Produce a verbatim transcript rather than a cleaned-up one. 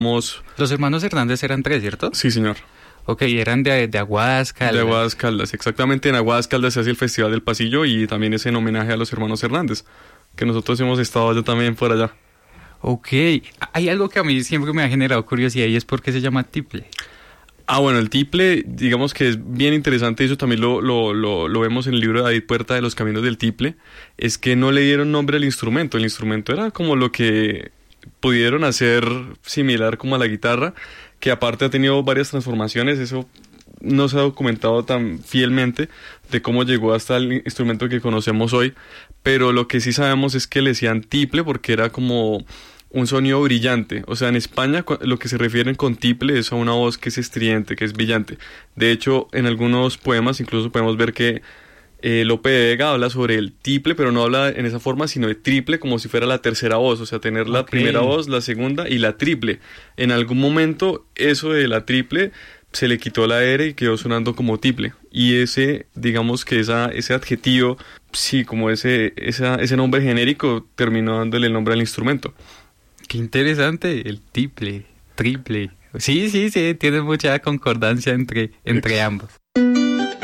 Mos- Los hermanos Hernández eran tres, ¿cierto? Sí, señor. Ok, eran de, de Aguadas Caldas. De Aguadas Caldas, exactamente. En Aguadas Caldas se hace el Festival del Pasillo y también es en homenaje a los hermanos Hernández, que nosotros hemos estado allá también por allá. Ok, hay algo que a mí siempre me ha generado curiosidad y es por qué se llama tiple. Ah, bueno, el tiple, digamos que es bien interesante, eso también lo, lo, lo, lo vemos en el libro de David Puerta de los Caminos del Tiple, es que no le dieron nombre al instrumento, el instrumento era como lo que pudieron hacer similar como a la guitarra, que aparte ha tenido varias transformaciones, eso no se ha documentado tan fielmente de cómo llegó hasta el instrumento que conocemos hoy, pero lo que sí sabemos es que le decían tiple porque era como un sonido brillante. O sea, en España cu- lo que se refieren con tiple es a una voz que es estridente, que es brillante. De hecho, en algunos poemas incluso podemos ver que eh, Lope de Vega habla sobre el tiple, pero no habla en esa forma, sino de triple, como si fuera la tercera voz. O sea, tener la Ok. primera voz, la segunda y la triple. En algún momento, eso de la triple se le quitó la R y quedó sonando como tiple. Y ese, digamos que esa, ese adjetivo, sí, como ese, esa, ese nombre genérico, terminó dándole el nombre al instrumento. Qué interesante, el tiple, triple. Sí, sí, sí, tiene mucha concordancia entre, entre ambos.